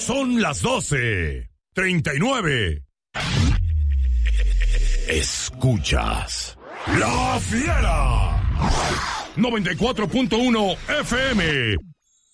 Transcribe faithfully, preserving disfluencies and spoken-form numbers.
Son las doce treinta y nueve. Escuchas La Fiera noventa y cuatro punto uno F M